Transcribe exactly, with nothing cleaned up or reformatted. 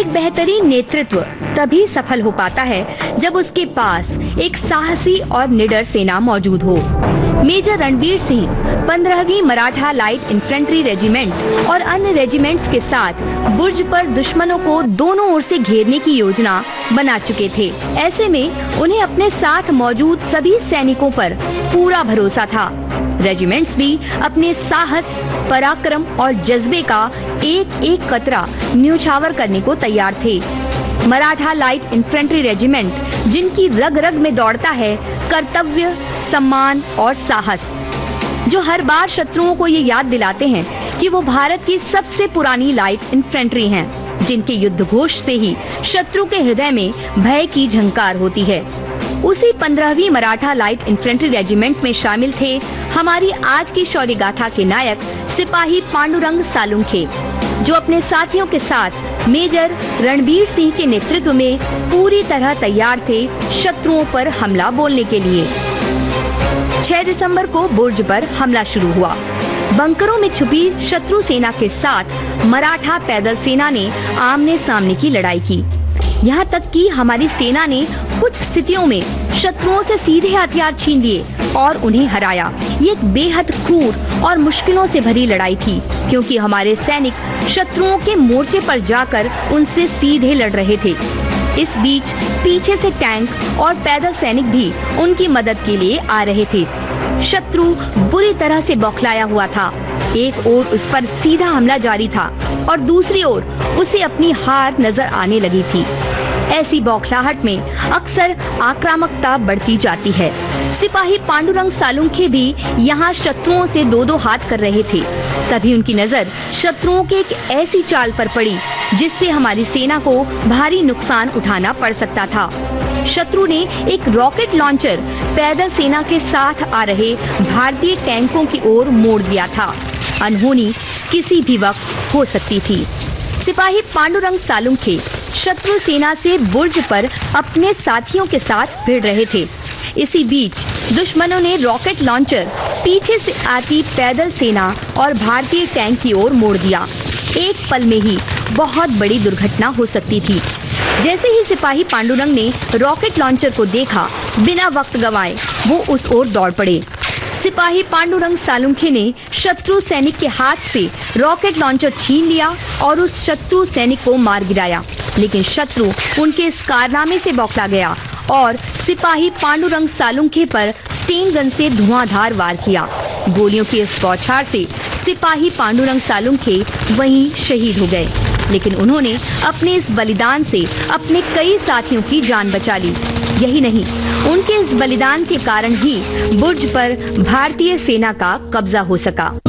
एक बेहतरीन नेतृत्व तभी सफल हो पाता है जब उसके पास एक साहसी और निडर सेना मौजूद हो। मेजर रणबीर सिंह पंद्रहवीं मराठा लाइट इन्फेंट्री रेजिमेंट और अन्य रेजिमेंट्स के साथ बुर्ज पर दुश्मनों को दोनों ओर से घेरने की योजना बना चुके थे। ऐसे में उन्हें अपने साथ मौजूद सभी सैनिकों पर पूरा भरोसा था। रेजिमेंट्स भी अपने साहस, पराक्रम और जज्बे का एक एक कतरा न्योछावर करने को तैयार थे। मराठा लाइट इन्फेंट्री रेजिमेंट जिनकी रग रग में दौड़ता है कर्तव्य, सम्मान और साहस, जो हर बार शत्रुओं को ये याद दिलाते हैं कि वो भारत की सबसे पुरानी लाइट इन्फेंट्री हैं, जिनके युद्ध घोष से ही शत्रु के हृदय में भय की झंकार होती है। उसी पंद्रहवीं मराठा लाइट इन्फेंट्री रेजिमेंट में शामिल थे हमारी आज की शौर्य गाथा के नायक सिपाही पांडुरंग सालुंखे, जो अपने साथियों के साथ मेजर रणबीर सिंह के नेतृत्व में पूरी तरह तैयार थे शत्रुओं पर हमला बोलने के लिए। छह दिसंबर को बुर्ज पर हमला शुरू हुआ। बंकरों में छुपी शत्रु सेना के साथ मराठा पैदल सेना ने आमने सामने की लड़ाई की। यहाँ तक कि हमारी सेना ने कुछ स्थितियों में शत्रुओं से सीधे हथियार छीन लिए और उन्हें हराया। ये एक बेहद क्रूर और मुश्किलों से भरी लड़ाई थी, क्योंकि हमारे सैनिक शत्रुओं के मोर्चे पर जाकर उनसे सीधे लड़ रहे थे। इस बीच पीछे से टैंक और पैदल सैनिक भी उनकी मदद के लिए आ रहे थे। शत्रु बुरी तरह से बौखलाया हुआ था। एक ओर उस पर सीधा हमला जारी था और दूसरी ओर उसे अपनी हार नजर आने लगी थी। ऐसी बौखलाहट में अक्सर आक्रामकता बढ़ती जाती है। सिपाही पांडुरंग सालुंखे भी यहाँ शत्रुओं से दो दो हाथ कर रहे थे। तभी उनकी नजर शत्रुओं के एक ऐसी चाल पर पड़ी जिससे हमारी सेना को भारी नुकसान उठाना पड़ सकता था। शत्रु ने एक रॉकेट लॉन्चर पैदल सेना के साथ आ रहे भारतीय टैंकों की ओर मोड़ दिया था। अनहोनी किसी भी वक्त हो सकती थी। सिपाही पांडुरंग सालुंखे शत्रु सेना से बुर्ज पर अपने साथियों के साथ भिड़ रहे थे। इसी बीच दुश्मनों ने रॉकेट लॉन्चर पीछे से आती पैदल सेना और भारतीय टैंक की ओर मोड़ दिया। एक पल में ही बहुत बड़ी दुर्घटना हो सकती थी। जैसे ही सिपाही पांडुरंग ने रॉकेट लॉन्चर को देखा, बिना वक्त गंवाए वो उस ओर दौड़ पड़े। सिपाही पांडुरंग सालुंखे ने शत्रु सैनिक के हाथ से रॉकेट लॉन्चर छीन लिया और उस शत्रु सैनिक को मार गिराया। लेकिन शत्रु उनके इस कारनामे से बौखला गया और सिपाही पांडुरंग सालुंखे पर स्टेन गन से धुआंधार वार किया। गोलियों की इस बौछार से सिपाही पांडुरंग सालुंखे वहीं शहीद हो गए। लेकिन उन्होंने अपने इस बलिदान से अपने कई साथियों की जान बचा ली। यही नहीं, उनके इस बलिदान के कारण ही बुर्ज पर भारतीय सेना का कब्जा हो सका।